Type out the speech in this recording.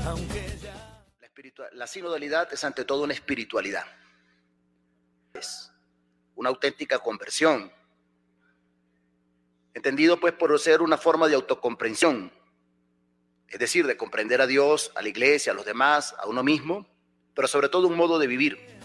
La sinodalidad es ante todo una espiritualidad. Es una auténtica conversión. Entendido pues por ser una forma de autocomprensión. Es decir, de comprender a Dios, a la iglesia, a los demás, a uno mismo, pero sobre todo un modo de vivir.